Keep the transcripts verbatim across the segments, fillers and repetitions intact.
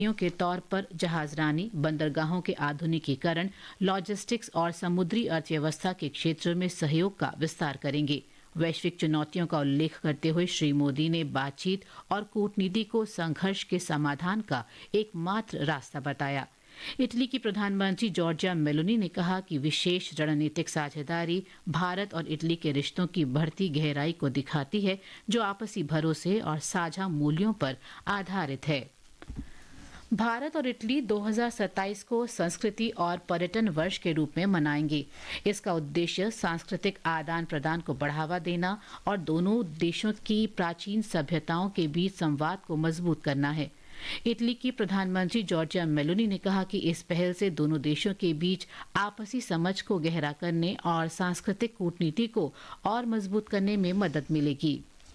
के तौर पर जहाजरानी, बंदरगाहों के आधुनिकीकरण, लॉजिस्टिक्स और समुद्री अर्थव्यवस्था के क्षेत्र में सहयोग का विस्तार करेंगे। वैश्विक चुनौतियों का उल्लेख करते हुए श्री मोदी ने बातचीत और कूटनीति को संघर्ष के समाधान का एकमात्र रास्ता बताया। इटली की प्रधानमंत्री जॉर्जिया मेलोनी ने कहा कि विशेष रणनीतिक साझेदारी भारत और इटली के रिश्तों की बढ़ती गहराई को दिखाती है, जो आपसी भरोसे और साझा मूल्यों पर आधारित है। भारत और इटली दो हज़ार सत्ताईस को संस्कृति और पर्यटन वर्ष के रूप में मनाएंगे। इसका उद्देश्य सांस्कृतिक आदान प्रदान को बढ़ावा देना और दोनों देशों की प्राचीन सभ्यताओं के बीच संवाद को मजबूत करना है। इटली की प्रधानमंत्री जॉर्जिया मेलोनी ने कहा कि इस पहल से दोनों देशों के बीच आपसी समझ को गहरा करने और सांस्कृतिक कूटनीति को और मजबूत करने में मदद मिलेगी।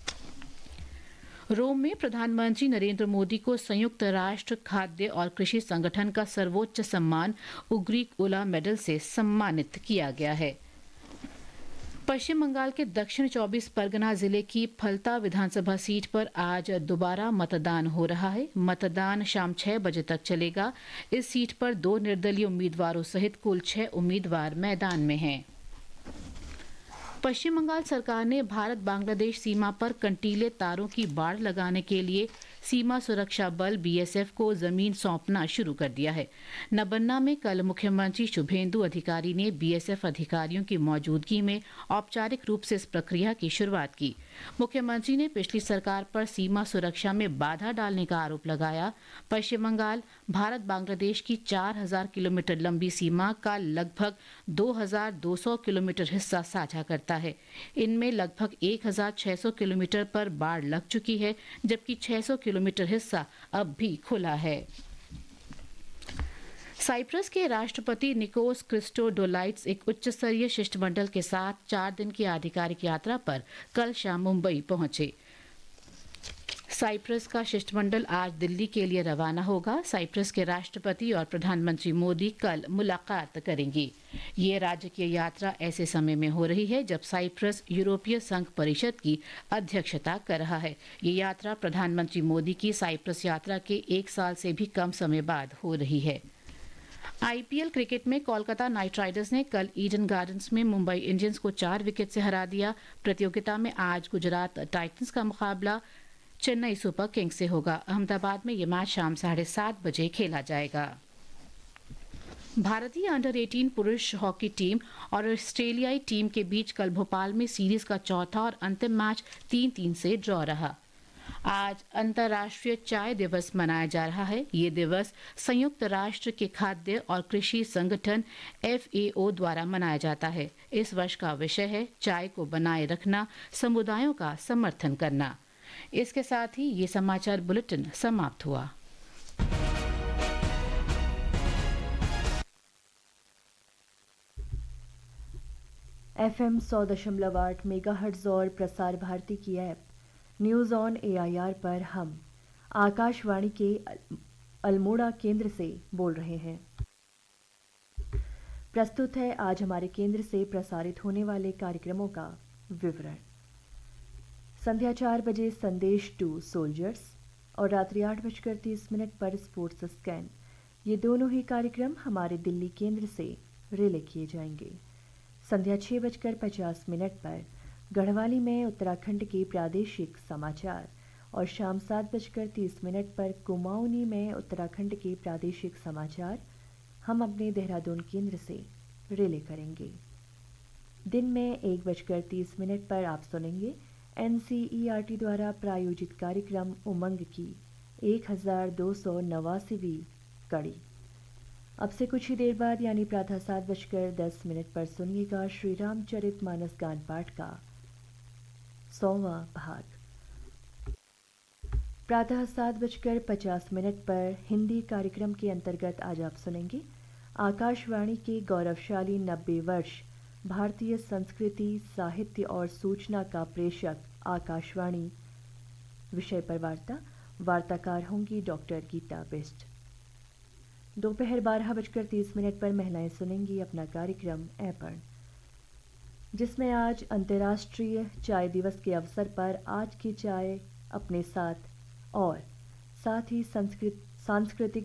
रोम में प्रधानमंत्री नरेंद्र मोदी को संयुक्त राष्ट्र खाद्य और कृषि संगठन का सर्वोच्च सम्मान उग्रीकोला मेडल से सम्मानित किया गया है। पश्चिम बंगाल के दक्षिण चौबीस परगना जिले की फलता विधानसभा सीट पर आज दोबारा मतदान हो रहा है। मतदान शाम छह बजे तक चलेगा। इस सीट पर दो निर्दलीय उम्मीदवारों सहित कुल छह उम्मीदवार मैदान में हैं। पश्चिम बंगाल सरकार ने भारत बांग्लादेश सीमा पर कंटीले तारों की बाड़ लगाने के लिए सीमा सुरक्षा बल बीएसएफ को जमीन सौंपना शुरू कर दिया है। नबन्ना में कल मुख्यमंत्री शुभेंदु अधिकारी ने बीएसएफ अधिकारियों की मौजूदगी में औपचारिक रूप से इस प्रक्रिया की शुरुआत की। मुख्यमंत्री ने पिछली सरकार पर सीमा सुरक्षा में बाधा डालने का आरोप लगाया। पश्चिम बंगाल भारत बांग्लादेश की चार हज़ार किलोमीटर लंबी सीमा का लगभग दो हज़ार दो सौ किलोमीटर हिस्सा साझा करता है। इनमें लगभग एक हज़ार छह सौ किलोमीटर पर बाढ़ लग चुकी है, जबकि छह सौ किलोमीटर हिस्सा अब भी खुला है। साइप्रस के राष्ट्रपति निकोस क्रिस्टोडोलाइट्स एक उच्च स्तरीय शिष्टमंडल के साथ चार दिन की आधिकारिक यात्रा पर कल शाम मुंबई पहुंचे। साइप्रस का शिष्टमंडल आज दिल्ली के लिए रवाना होगा। साइप्रस के राष्ट्रपति और प्रधानमंत्री मोदी कल मुलाकात करेंगे। ये राजकीय यात्रा ऐसे समय में हो रही है जब साइप्रस यूरोपीय संघ परिषद की अध्यक्षता कर रहा है। ये यात्रा प्रधानमंत्री मोदी की साइप्रस यात्रा के एक साल से भी कम समय बाद हो रही है। आईपीएल क्रिकेट में कोलकाता नाइट राइडर्स ने कल ईडन गार्डन्स में मुंबई इंडियंस को चार विकेट से हरा दिया। प्रतियोगिता में आज गुजरात टाइटंस का मुकाबला चेन्नई सुपर किंग्स से होगा। अहमदाबाद में यह मैच शाम साढ़े सात बजे खेला जाएगा। भारतीय अंडर अठारह पुरुष हॉकी टीम और ऑस्ट्रेलियाई टीम के बीच कल भोपाल में सीरीज का चौथा और अंतिम मैच तीन तीन से ड्रॉ रहा। आज अंतर्राष्ट्रीय चाय दिवस मनाया जा रहा है। ये दिवस संयुक्त राष्ट्र के खाद्य और कृषि संगठन एफएओ द्वारा मनाया जाता है। इस वर्ष का विषय है चाय को बनाए रखना, समुदायों का समर्थन करना। इसके साथ ही ये समाचार बुलेटिन समाप्त हुआ। एफएम सौ दशमलव आठ मेगाहर्ट्ज और प्रसार भारती की ऐप न्यूज ऑन एआईआर पर हम आकाशवाणी के अल्मोड़ा केंद्र से बोल रहे हैं। प्रस्तुत है आज हमारे केंद्र से प्रसारित होने वाले कार्यक्रमों का विवरण। संध्या चार बजे संदेश टू सोल्जर्स और रात्रि आठ बजकर तीस मिनट पर स्पोर्ट्स स्कैन, ये दोनों ही कार्यक्रम हमारे दिल्ली केंद्र से रिले किए जाएंगे। संध्या छः बजकर पचास मिनट पर गढ़वाली में उत्तराखंड के प्रादेशिक समाचार और शाम सात बजकर तीस मिनट पर कुमाऊनी में उत्तराखंड के प्रादेशिक समाचार हम अपने देहरादून केंद्र से रिले करेंगे। दिन में एक बजकर तीस मिनट पर आप सुनेंगे एनसीईआरटी द्वारा प्रायोजित कार्यक्रम उमंग की एक हजार दो सौ नवासीवीं कड़ी। अब से कुछ ही देर बाद यानी प्रातः सात बजकर दस मिनट पर सुनिएगा श्री रामचरित मानस गान पाठ का सौवां भाग। प्रातः सात बजकर पचास मिनट पर हिंदी कार्यक्रम के अंतर्गत आज आप सुनेंगे आकाशवाणी के गौरवशाली नब्बे वर्ष भारतीय संस्कृति, साहित्य और सूचना का प्रेषक आकाशवाणी विषय पर वार्ता। वार्ताकार होंगी डॉक्टर गीता बिष्ट। दोपहर बारह बजकर तीस मिनट पर महिलाएं सुनेंगी अपना कार्यक्रम ऐपण, जिसमें आज अंतर्राष्ट्रीय चाय दिवस के अवसर पर आज की चाय अपने साथ और साथ ही संस्कृत सांस्कृतिक